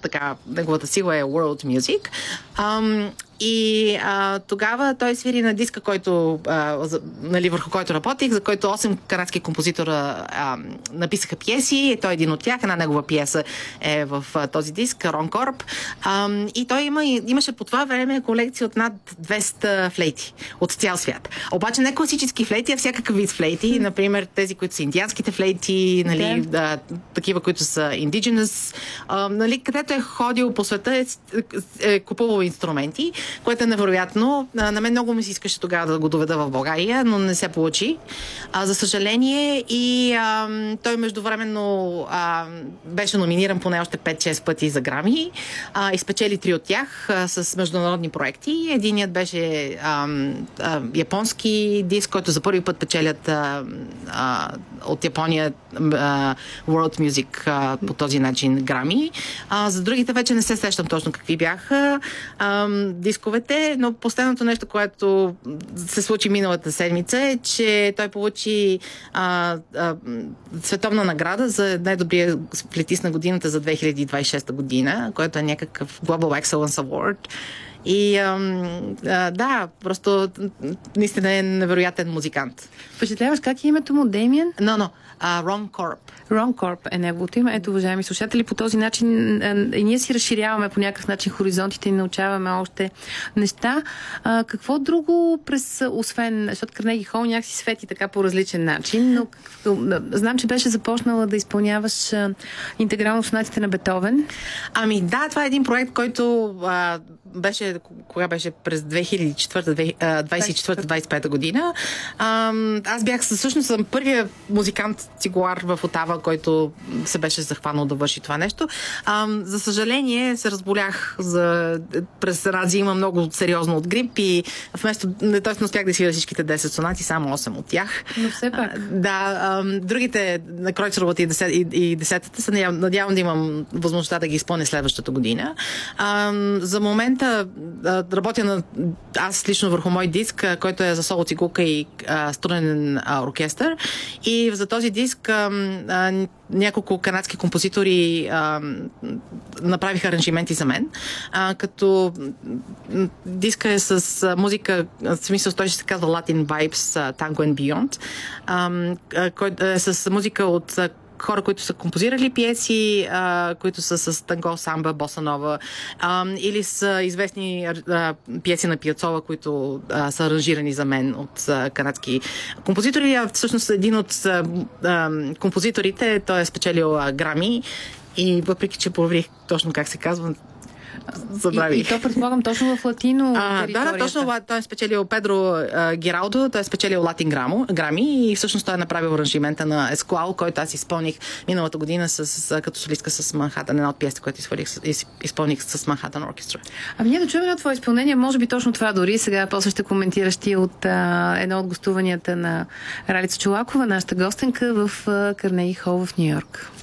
така, неговата сила е world music. И тогава той свири на диска, който, нали, върху който работих, за който 8 канадски композитора написаха пиеси. Той е един от тях. Една негова пиеса е в този диск, Рон Корп. И той имаше по това време колекция от над 200 флейти от цял свят. Обаче не класически флейти, а всякакъв вид флейти. Например, тези, които са индианските флейти, нали, такива, които са indigenous. Нали, където е ходил по света, е купувал инструменти, което е невероятно. На мен много ми се искаше тогава да го доведа в България, но не се получи. За съжаление, и той междувременно беше номиниран поне още 5-6 пъти за Грами и спечели 3 от тях с международни проекти. Единият беше японски диск, който за първи път печелят от Япония World Music по този начин Грами. За другите вече не се сещам точно какви бяха дисковете, но последното нещо, което се случи миналата седмица, е, че той получи световна награда за най-добрия флейтист на годината за 2026 година, което е някакъв Global Excellence Award. И просто наистина е невероятен музикант. Впечатляваш как е името му? Демиан? Рон Корп. Рон Корп е неговото име. Ето, уважаеми слушатели, по този начин и ние си разширяваме по някакъв начин хоризонтите и научаваме още неща. Какво друго освен, защото Карнеги Хол някакси свети така по различен начин, но знам, че беше започнала да изпълняваш интегрално сонатите на Бетовен. Това е един проект, който беше, кога беше през 2024-2025 година. Аз бях всъщност първия музикант цигулар в Отава, който се беше захванал да върши това нещо. За съжаление се разболях през рази, има много сериозно от грип и вместо, не успях да свира всичките 10 сонати, само 8 от тях. Но все пак. Другите на Кройцеровата и 10-та се надявам да имам възможността да ги изпълня следващата година. За момента работя аз лично върху мой диск, който е за соло цигулка и струнен оркестър. И за този диск няколко канадски композитори направиха аранжименти за мен. Като диска е с музика, в смисъл той ще се казва Latin Vibes Tango and Beyond, който е с музика от хора, които са композирали пиеси, които са с танго, самба, боса нова, или са известни пиеси на Пиацола, които са аранжирани за мен от канадски композитори. Всъщност един от композиторите, той е спечелил Грами и въпреки, че проверих точно как се казва, и то предполагам точно в латино територията. Точно. Той е спечелил Педро Гералдо, той е спечелил Латин Грами и всъщност той е направил аранжимента на Ескуал, който аз изпълних миналата година като солистка с Манхатън, една от пиесите, която изпълних с Манхатън Оркестра. Ние да чуем едно твое изпълнение, може би точно това дори. Сега после ще коментираш ти от едно от гостуванията на Ралица Чолакова, нашата гостенка в Карнеги Хол в Ню Йорк.